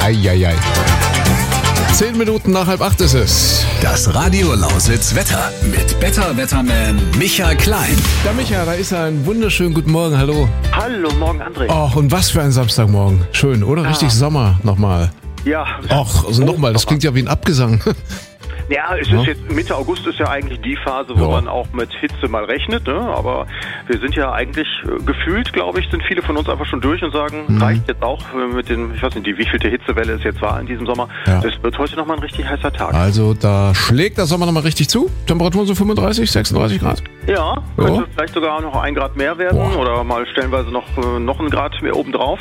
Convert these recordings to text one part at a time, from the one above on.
Eieiei. 10 Minuten nach 7:30 ist es. Das Radio Lausitz Wetter mit Better Wetterman Michael Klein. Ja, Micha, da ist er. Einen wunderschönen guten Morgen. Hallo. Hallo, morgen André. Och, und was für ein Samstagmorgen. Schön, oder? Richtig Sommer nochmal. Ja. Och, also nochmal, das klingt ja wie ein Abgesang. Ja, es ist jetzt Mitte August ist ja eigentlich die Phase, wo man auch mit Hitze mal rechnet, ne? Aber wir sind ja eigentlich gefühlt, glaube ich, sind viele von uns einfach schon durch und sagen, reicht jetzt auch mit den, ich weiß nicht, wie vielte Hitzewelle es jetzt war in diesem Sommer. Ja. Das wird heute nochmal ein richtig heißer Tag. Also da schlägt der Sommer nochmal richtig zu. Temperaturen so 35, 36 Grad. Ja, könnte vielleicht sogar noch 1 Grad mehr werden oder mal stellenweise noch 1 Grad mehr obendrauf.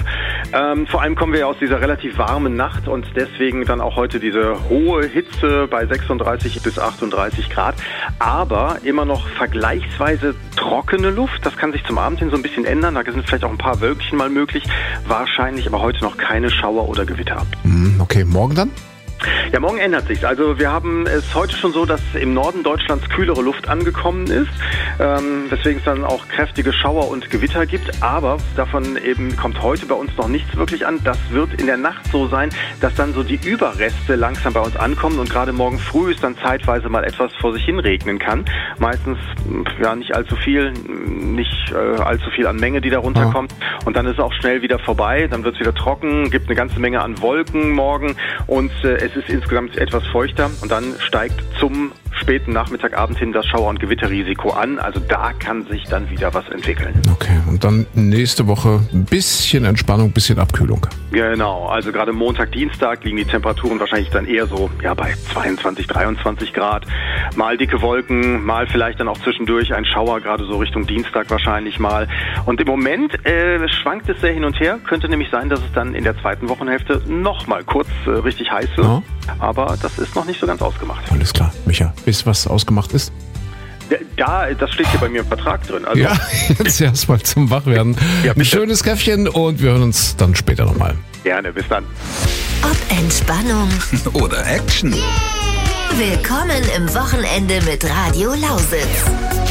Vor allem kommen wir ja aus dieser relativ warmen Nacht und deswegen dann auch heute diese hohe Hitze bei 36 bis 38 Grad, aber immer noch vergleichsweise trockene Luft. Das kann sich zum Abend hin so ein bisschen ändern. Da sind vielleicht auch ein paar Wölkchen mal möglich. Wahrscheinlich aber heute noch keine Schauer oder Gewitter. Okay, morgen dann? Ja, morgen ändert sich's. Also wir haben es heute schon so, dass im Norden Deutschlands kühlere Luft angekommen ist, weswegen es dann auch kräftige Schauer und Gewitter gibt. Aber davon eben kommt heute bei uns noch nichts wirklich an. Das wird in der Nacht so sein, dass dann so die Überreste langsam bei uns ankommen und gerade morgen früh ist dann zeitweise mal etwas vor sich hin regnen kann. Meistens ja nicht allzu viel, nicht allzu viel an Menge, die da runterkommt. Und dann ist es auch schnell wieder vorbei. Dann wird es wieder trocken, gibt eine ganze Menge an Wolken morgen und es ist insgesamt etwas feuchter und dann steigt zum späten Nachmittagabend hin das Schauer- und Gewitterrisiko an. Also da kann sich dann wieder was entwickeln. Okay, und dann nächste Woche ein bisschen Entspannung, ein bisschen Abkühlung. Genau, also gerade Montag, Dienstag liegen die Temperaturen wahrscheinlich dann eher so bei 22, 23 Grad. Mal dicke Wolken, mal vielleicht dann auch zwischendurch ein Schauer, gerade so Richtung Dienstag wahrscheinlich mal. Und im Moment schwankt es sehr hin und her. Könnte nämlich sein, dass es dann in der zweiten Wochenhälfte noch mal kurz richtig heiß wird. Ja. Aber das ist noch nicht so ganz ausgemacht. Alles klar, Micha. Bis was ausgemacht ist? Das steht hier bei mir im Vertrag drin. Also ja, jetzt erstmal zum Wachwerden. Ja, ein schönes Käffchen und wir hören uns dann später nochmal. Gerne, bis dann. Ob Entspannung oder Action. Willkommen im Wochenende mit Radio Lausitz.